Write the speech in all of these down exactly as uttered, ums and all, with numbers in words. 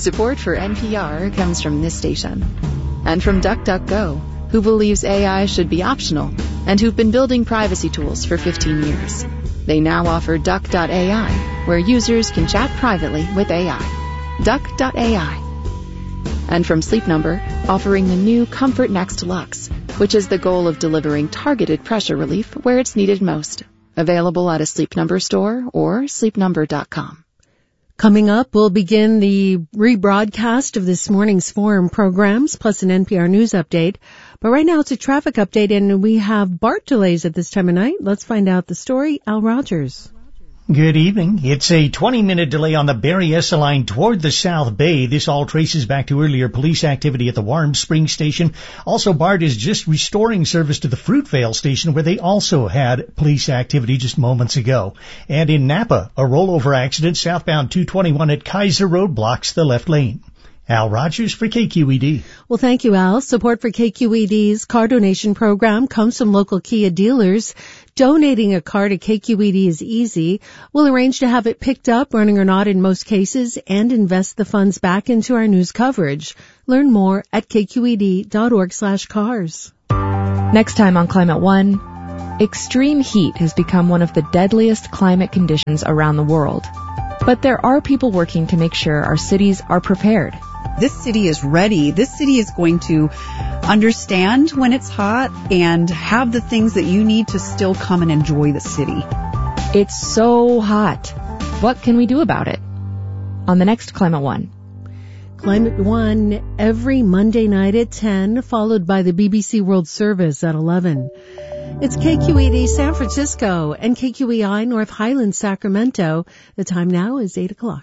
Support for N P R comes from this station. And from DuckDuckGo, who believes A I should be optional and who've been building privacy tools for fifteen years. They now offer Duck dot A I, where users can chat privately with A I. Duck dot A I. And from Sleep Number, offering the new Comfort Next Luxe, which is the goal of delivering targeted pressure relief where it's needed most. Available at a Sleep Number store or sleep number dot com. Coming up, we'll begin the rebroadcast of this morning's forum programs, plus an N P R News update. But right now it's a traffic update, and we have BART delays at this time of night. Let's find out the story. Al Rogers. Good evening. It's a twenty-minute delay on the Berryessa line toward the South Bay. This all traces back to earlier police activity at the Warm Springs station. Also, BART is just restoring service to the Fruitvale station, where they also had police activity just moments ago. And in Napa, a rollover accident southbound two twenty-one at Kaiser Road blocks the left lane. Al Rogers for K Q E D. Well, thank you, Al. Support for K Q E D's car donation program comes from local Kia dealers. Donating a car to K Q E D is easy. We'll arrange to have it picked up, running or not in most cases, and invest the funds back into our news coverage. Learn more at k q e d dot org slash cars. Next time on Climate One, extreme heat has become one of the deadliest climate conditions around the world. But there are people working to make sure our cities are prepared. This city is ready. This city is going to understand when it's hot and have the things that you need to still come and enjoy the city. It's so hot. What can we do about it? On the next Climate One. Climate One every Monday night at ten, followed by the B B C World Service at eleven. It's K Q E D San Francisco and K Q E I North Highlands Sacramento. The time now is eight o'clock.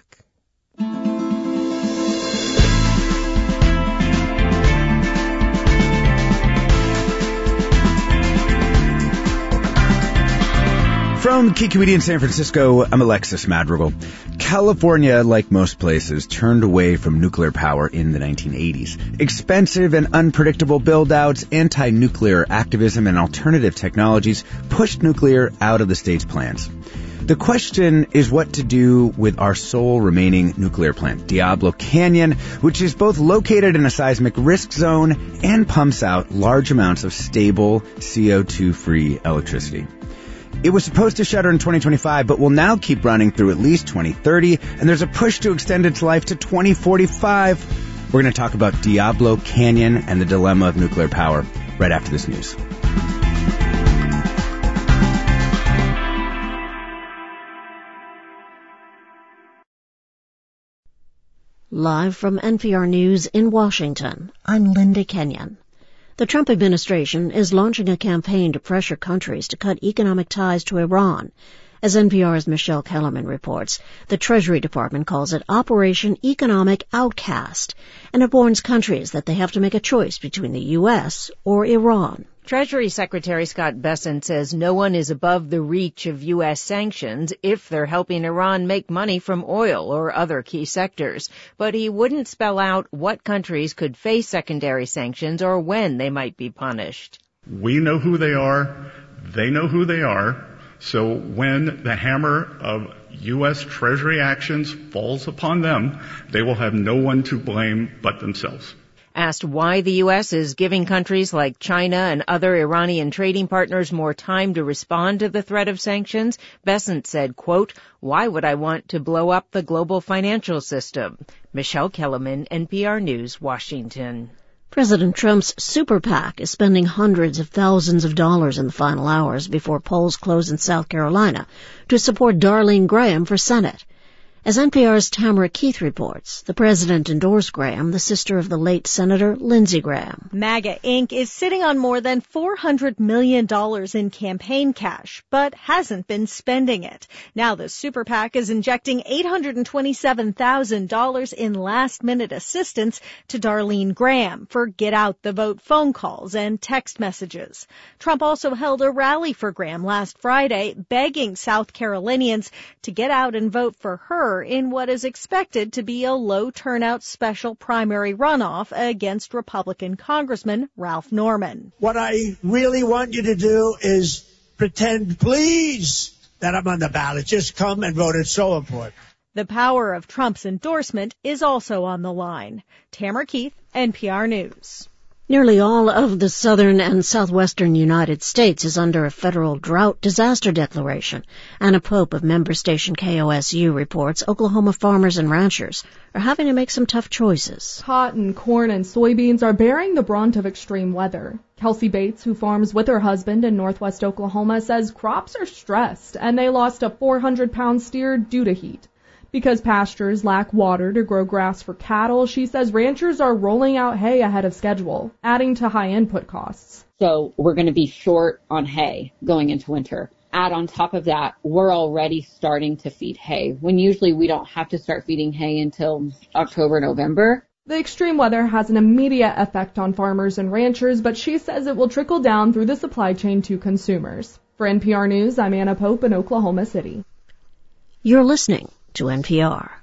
From K Q E D in San Francisco, I'm Alexis Madrigal. California, like most places, turned away from nuclear power in the nineteen eighties. Expensive and unpredictable build-outs, anti-nuclear activism, and alternative technologies pushed nuclear out of the state's plans. The question is what to do with our sole remaining nuclear plant, Diablo Canyon, which is both located in a seismic risk zone and pumps out large amounts of stable C O two free electricity. It was supposed to shutter in twenty twenty-five, but will now keep running through at least twenty thirty, and there's a push to extend its life to twenty forty-five. We're going to talk about Diablo Canyon and the dilemma of nuclear power right after this news. Live from N P R News in Washington, I'm Linda Kenyon. The Trump administration is launching a campaign to pressure countries to cut economic ties to Iran. As N P R's Michelle Kellerman reports, the Treasury Department calls it Operation Economic Outcast, and it warns countries that they have to make a choice between the U S or Iran. Treasury Secretary Scott Bessent says no one is above the reach of U S sanctions if they're helping Iran make money from oil or other key sectors. But he wouldn't spell out what countries could face secondary sanctions or when they might be punished. We know who they are. They know who they are. So when the hammer of U S Treasury actions falls upon them, they will have no one to blame but themselves. Asked why the U S is giving countries like China and other Iranian trading partners more time to respond to the threat of sanctions, Bessent said, quote, "Why would I want to blow up the global financial system?" Michelle Kellerman, N P R News, Washington. President Trump's super PAC is spending hundreds of thousands of dollars in the final hours before polls close in South Carolina to support Darlene Graham for Senate. As N P R's Tamara Keith reports, the president endorsed Graham, the sister of the late Senator Lindsey Graham. MAGA Incorporated is sitting on more than four hundred million dollars in campaign cash, but hasn't been spending it. Now the Super PAC is injecting eight hundred twenty-seven thousand dollars in last-minute assistance to Darlene Graham for get-out-the-vote phone calls and text messages. Trump also held a rally for Graham last Friday, begging South Carolinians to get out and vote for her in what is expected to be a low-turnout special primary runoff against Republican Congressman Ralph Norman. What I really want you to do is pretend, please, that I'm on the ballot. Just come and vote. It's so important. The power of Trump's endorsement is also on the line. Tamara Keith, N P R News. Nearly all of the southern and southwestern United States is under a federal drought disaster declaration. Anna Pope of member station K O S U reports Oklahoma farmers and ranchers are having to make some tough choices. Cotton, corn, and soybeans are bearing the brunt of extreme weather. Kelsey Bates, who farms with her husband in northwest Oklahoma, says crops are stressed and they lost a four hundred pound steer due to heat. Because pastures lack water to grow grass for cattle, she says ranchers are rolling out hay ahead of schedule, adding to high input costs. So we're going to be short on hay going into winter. Add on top of that, we're already starting to feed hay, when usually we don't have to start feeding hay until October, November. The extreme weather has an immediate effect on farmers and ranchers, but she says it will trickle down through the supply chain to consumers. For N P R News, I'm Anna Pope in Oklahoma City. You're listening to N P R.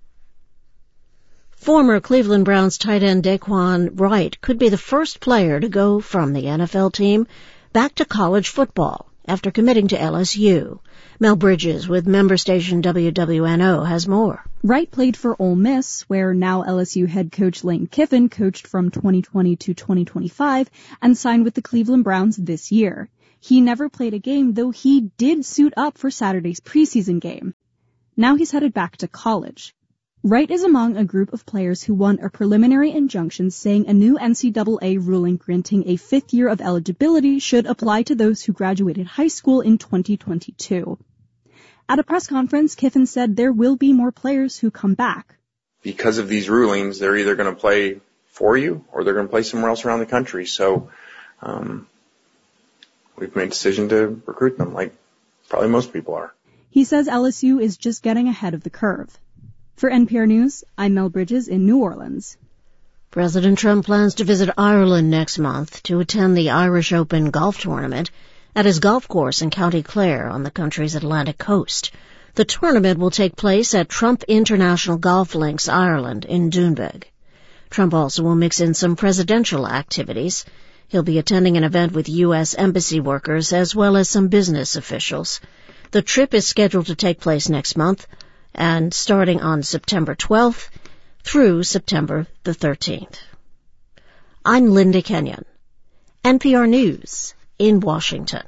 Former Cleveland Browns tight end Daquan Wright could be the first player to go from the N F L team back to college football after committing to L S U. Mel Bridges with member station W W N O has more. Wright played for Ole Miss, where now L S U head coach Lane Kiffin coached from twenty twenty to twenty twenty-five and signed with the Cleveland Browns this year. He never played a game, though he did suit up for Saturday's preseason game. Now he's headed back to college. Wright is among a group of players who won a preliminary injunction saying a new N C double A ruling granting a fifth year of eligibility should apply to those who graduated high school in twenty twenty-two. At a press conference, Kiffin said there will be more players who come back. Because of these rulings, they're either going to play for you or they're going to play somewhere else around the country. So um, we've made a decision to recruit them, like probably most people are. He says L S U is just getting ahead of the curve. For N P R News, I'm Mel Bridges in New Orleans. President Trump plans to visit Ireland next month to attend the Irish Open golf tournament at his golf course in County Clare on the country's Atlantic coast. The tournament will take place at Trump International Golf Links, Ireland, in Doonbeg. Trump also will mix in some presidential activities. He'll be attending an event with U S embassy workers as well as some business officials. The trip is scheduled to take place next month and starting on September twelfth through September the thirteenth. I'm Linda Kenyon, N P R News in Washington.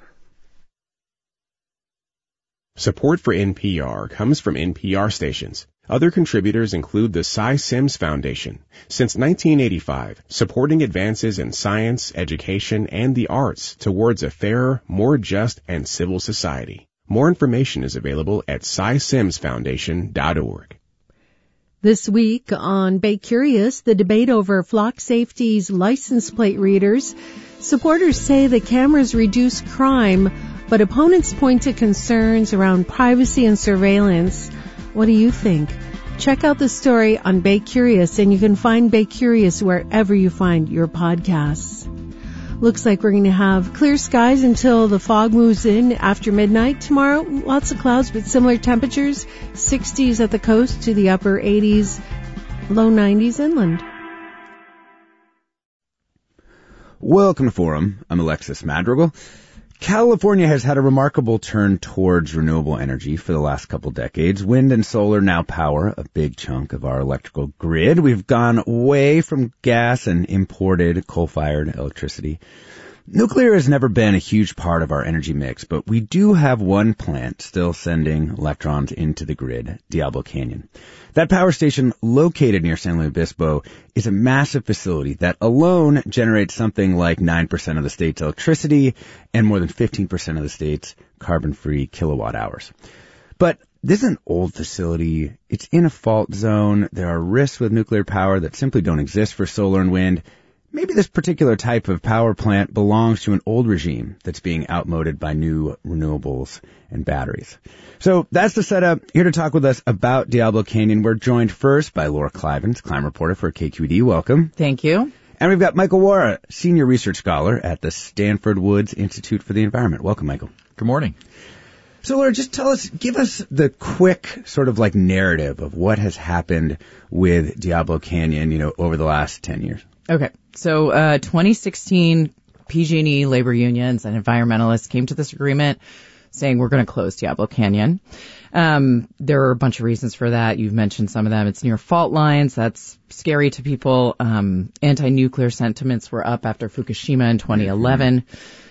Support for N P R comes from N P R stations. Other contributors include the Cy Sims Foundation. Since nineteen eighty-five, supporting advances in science, education, and the arts towards a fairer, more just, and civil society. More information is available at cy sims foundation dot org. This week on Bay Curious, the debate over Flock Safety's license plate readers. Supporters say the cameras reduce crime, but opponents point to concerns around privacy and surveillance. What do you think? Check out the story on Bay Curious, and you can find Bay Curious wherever you find your podcasts. Looks like we're going to have clear skies until the fog moves in after midnight tomorrow. Lots of clouds, but similar temperatures. sixties at the coast to the upper eighties, low nineties inland. Welcome to Forum. I'm Alexis Madrigal. California has had a remarkable turn towards renewable energy for the last couple decades. Wind and solar now power a big chunk of our electrical grid. We've gone away from gas and imported coal-fired electricity. Nuclear has never been a huge part of our energy mix, but we do have one plant still sending electrons into the grid, Diablo Canyon. That power station, located near San Luis Obispo, is a massive facility that alone generates something like nine percent of the state's electricity and more than fifteen percent of the state's carbon-free kilowatt hours. But this is an old facility. It's in a fault zone. There are risks with nuclear power that simply don't exist for solar and wind. Maybe this particular type of power plant belongs to an old regime that's being outmoded by new renewables and batteries. So that's the setup. Here to talk with us about Diablo Canyon, we're joined first by Laura Clivens, climate reporter for K Q E D. Welcome. Thank you. And we've got Michael Wara, senior research scholar at the Stanford Woods Institute for the Environment. Welcome, Michael. Good morning. So, Laura, just tell us, give us the quick sort of like narrative of what has happened with Diablo Canyon, you know, over the last ten years. Okay. So, uh, twenty sixteen, P G and E labor unions and environmentalists came to this agreement saying we're going to close Diablo Canyon. Um, there are a bunch of reasons for that. You've mentioned some of them. It's near fault lines. That's scary to people. Um, anti-nuclear sentiments were up after Fukushima in twenty eleven.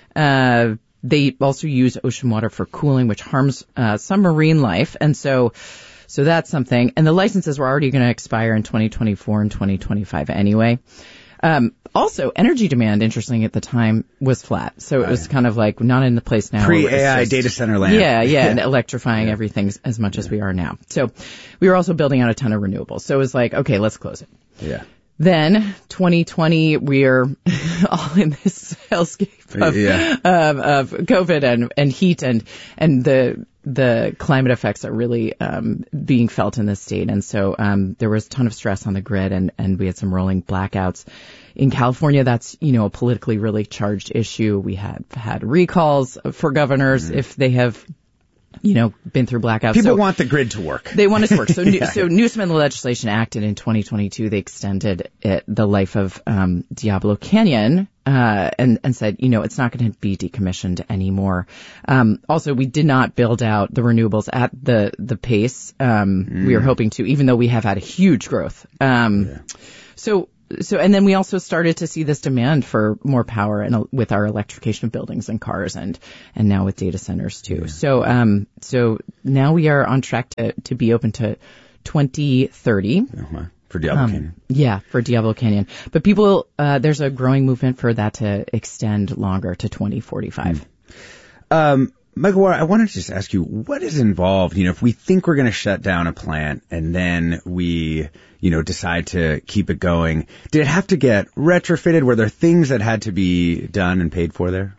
Uh, they also use ocean water for cooling, which harms uh, some marine life. And so, so that's something. And the licenses were already going to expire in twenty twenty-four and twenty twenty-five anyway. Um, also, energy demand, interesting at the time, was flat. So it was kind of like not in the place now. Pre-A I data center land. Yeah, yeah, and electrifying yeah. everything as much yeah. as we are now. So we were also building out a ton of renewables. So it was like, okay, let's close it. Yeah. Then twenty twenty, we're all in this hellscape of, yeah. of, of COVID and, and heat and, and the, the climate effects are really, um, being felt in the state. And so, um, there was a ton of stress on the grid and, and we had some rolling blackouts. In California, that's, you know, a politically really charged issue. We had had recalls for governors mm-hmm. if they have, you know, been through blackouts. People so want the grid to work. They want it to work. So, yeah. so Newsom and the legislation acted in twenty twenty-two. They extended it, the life of um, Diablo Canyon uh, and, and said, you know, it's not going to be decommissioned anymore. Um, also, we did not build out the renewables at the the pace um, mm. we were hoping to, even though we have had a huge growth. Um, yeah. So. So, and then we also started to see this demand for more power and with our electrification of buildings and cars and, and now with data centers too. Yeah. So, um, so now we are on track to, to be open to twenty thirty. Uh-huh. For Diablo um, Canyon. Yeah, for Diablo Canyon. But people, uh, there's a growing movement for that to extend longer to twenty forty-five. Mm. Um, Michael, I wanted to just ask you, what is involved, you know, if we think we're going to shut down a plant and then we, you know, decide to keep it going, did it have to get retrofitted? Were there things that had to be done and paid for there?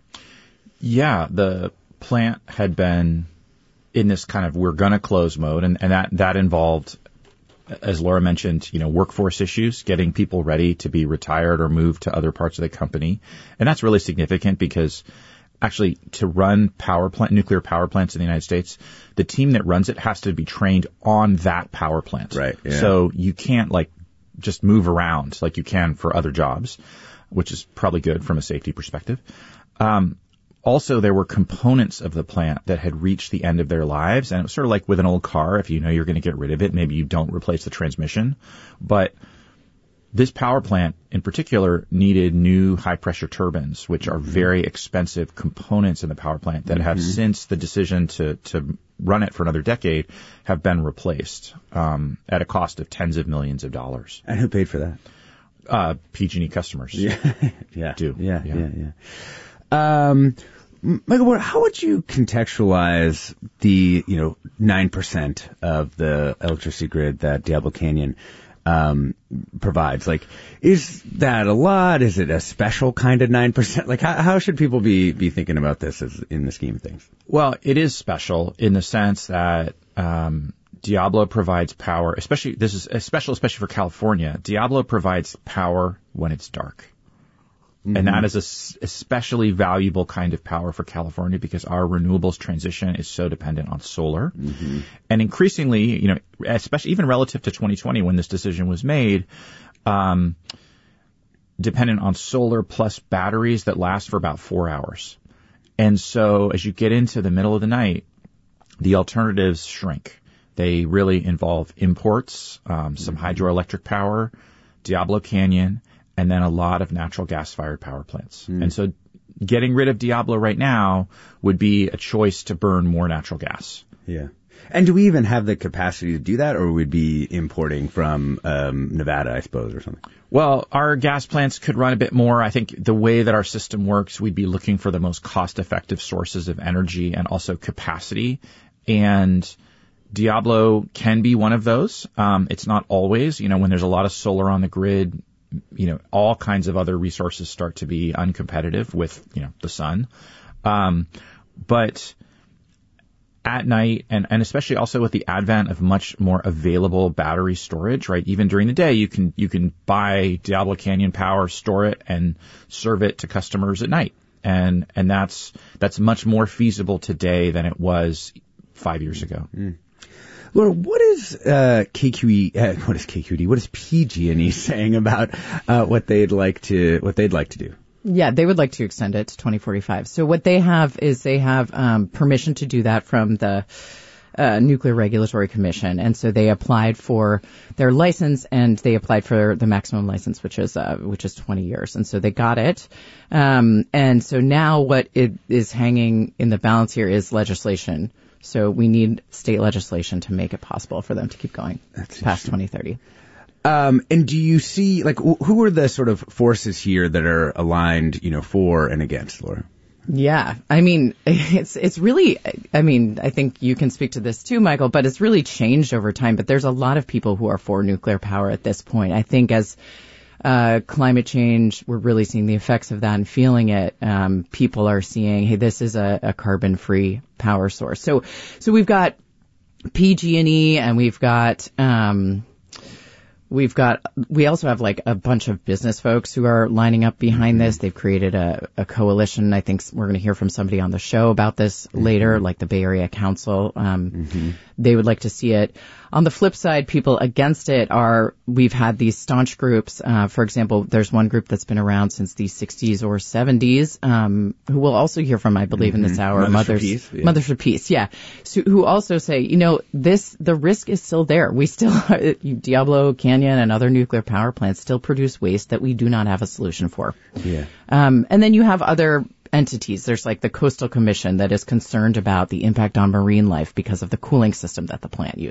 Yeah, the plant had been in this kind of we're going to close mode, and, and that, that involved, as Laura mentioned, you know, workforce issues, getting people ready to be retired or moved to other parts of the company. And that's really significant because actually, to run power plant, nuclear power plants in the United States, the team that runs it has to be trained on that power plant. Right. Yeah. So you can't like just move around like you can for other jobs, which is probably good from a safety perspective. Um, also, there were components of the plant that had reached the end of their lives, and it was sort of like with an old car. If you know you're going to get rid of it, maybe you don't replace the transmission, but this power plant in particular needed new high-pressure turbines, which are very expensive components in the power plant that mm-hmm. have, since the decision to, to run it for another decade, have been replaced um, at a cost of tens of millions of dollars. And who paid for that? Uh, P G and E customers. Yeah, yeah, do. Yeah, yeah, yeah. yeah. Um, Michael, how would you contextualize the, you know, nine percent of the electricity grid that Diablo Canyon um, provides? Like, is that a lot? Is it a special kind of nine percent? Like, how, how should people be, be thinking about this as, in the scheme of things? Well, it is special in the sense that, um, Diablo provides power, especially, this is special, especially for California. Diablo provides power when it's dark. Mm-hmm. And that is a especially valuable kind of power for California because our renewables transition is so dependent on solar. Mm-hmm. And increasingly, you know, especially even relative to twenty twenty when this decision was made, um, dependent on solar plus batteries that last for about four hours. And so as you get into the middle of the night, the alternatives shrink. They really involve imports, um, some mm-hmm. hydroelectric power, Diablo Canyon, and then a lot of natural gas-fired power plants. Mm. And so getting rid of Diablo right now would be a choice to burn more natural gas. Yeah. And do we even have the capacity to do that, or would we be importing from um, Nevada, I suppose, or something? Well, our gas plants could run a bit more. I think the way that our system works, we'd be looking for the most cost-effective sources of energy and also capacity. And Diablo can be one of those. Um, it's not always. You know, when there's a lot of solar on the grid, you know, all kinds of other resources start to be uncompetitive with, you know, the sun. Um, but at night, and, and especially also with the advent of much more available battery storage, right? Even during the day, you can, you can buy Diablo Canyon power, store it, and serve it to customers at night. And, and that's, that's much more feasible today than it was five years ago. Mm. Laura, what is uh, K Q E? Uh, what is K Q E D? What is P G and E saying about uh, what they'd like to what they'd like to do? Yeah, they would like to extend it to twenty forty-five. So what they have is they have um, permission to do that from the uh, Nuclear Regulatory Commission. And so they applied for their license and they applied for the maximum license, which is uh, which is twenty years. And so they got it. Um, and so now what it is hanging in the balance here is legislation. So we need state legislation to make it possible for them to keep going That's past twenty thirty. Um, and do you see, like, who are the sort of forces here that are aligned, you know, for and against, Laura? Yeah, I mean, it's it's really, I mean, I think you can speak to this too, Michael, but it's really changed over time. But there's a lot of people who are for nuclear power at this point. I think as uh, climate change, we're really seeing the effects of that and feeling it. Um, people are seeing, hey, this is a, a carbon-free power source. So, so we've got P G and E, and we've got. Um, We've got, we also have like a bunch of business folks who are lining up behind this. They've created a, a coalition. I think we're going to hear from somebody on the show about this mm-hmm. later, like the Bay Area Council. Um, mm-hmm. They would like to see it. On the flip side, people against it are, we've had these staunch groups. Uh, for example, there's one group that's been around since the sixties or seventies, um, who we'll also hear from, I believe, mm-hmm. in this hour. Mothers, Mothers for Peace. Yeah. Mothers for Peace, yeah. So, who also say, you know, this, the risk is still there. We still, Diablo Canyon and other nuclear power plants still produce waste that we do not have a solution for. Yeah. Um, and then you have other entities. There's like the Coastal Commission that is concerned about the impact on marine life because of the cooling system that the plant uses.